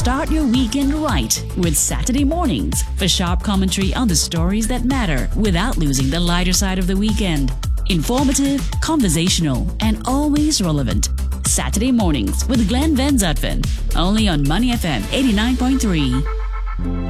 Start your weekend right with Saturday Mornings for sharp commentary on the stories that matter without losing the lighter side of the weekend. Informative, conversational, and always relevant. Saturday Mornings with Glenn Van Zutphen, only on Money FM 89.3.